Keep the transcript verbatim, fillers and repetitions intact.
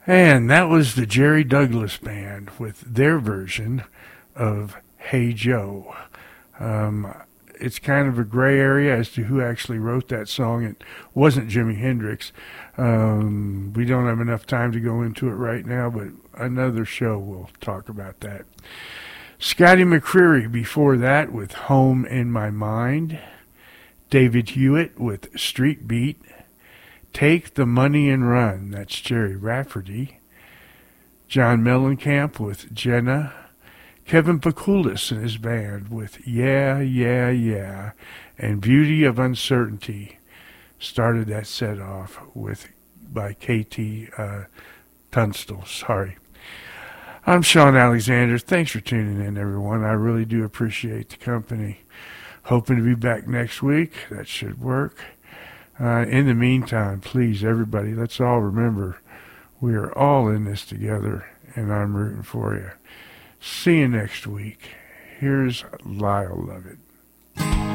And that was the Jerry Douglas Band with their version of Hey Joe. Um, it's kind of a gray area as to who actually wrote that song. It wasn't Jimi Hendrix. Um, we don't have enough time to go into it right now, but another show we'll talk about that. Scotty McCreery before that with Home in My Mind. David Hewitt with Street Beat. Take the Money and Run, that's Jerry Rafferty. John Mellencamp with Jenna. Kevin Pakoulis and his band with Yeah, Yeah, Yeah. And Beauty of Uncertainty started that set off with by K T uh, Tunstall. Sorry. I'm Sean Alexander. Thanks for tuning in, everyone. I really do appreciate the company. Hoping to be back next week. That should work. Uh, in the meantime, please, everybody, let's all remember we are all in this together, and I'm rooting for you. See you next week. Here's Lyle Lovett.